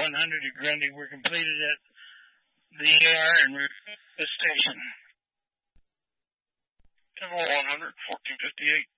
100 at Grundy were completed at the ER and the station. Civil 100, 1458.